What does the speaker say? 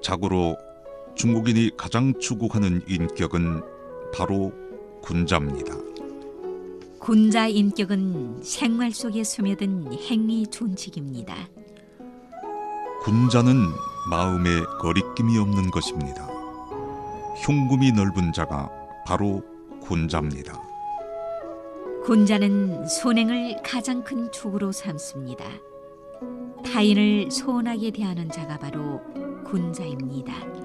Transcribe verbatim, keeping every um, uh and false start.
자고로 중국인이 가장 추구하는 인격은 바로 군자입니다. 군자 인격은 생활 속에 스며든 행위 존칙입니다. 군자는 마음에 거리낌이 없는 것입니다. 흉금이 넓은 자가 바로 군자입니다. 군자는 선행을 가장 큰 축으로 삼습니다. 타인을 소원하게 대하는 자가 바로 군자입니다.